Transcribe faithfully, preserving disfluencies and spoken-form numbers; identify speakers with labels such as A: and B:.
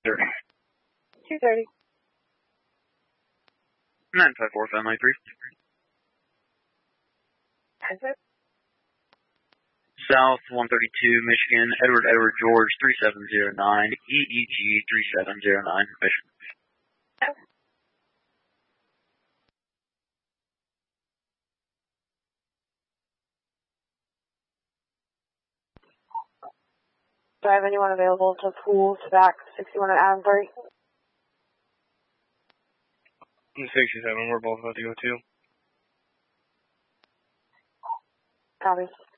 A: two thirty.
B: nine five four, Family three.
A: Is it?
B: South one thirty-two, Michigan, Edward Edward George three seven zero nine, E E G three seven zero nine, Mission.
A: Oh. Do I have anyone available to pool to back sixty-one at Adamsbury?
C: sixty-seven, we're both about to go too.
A: Copy.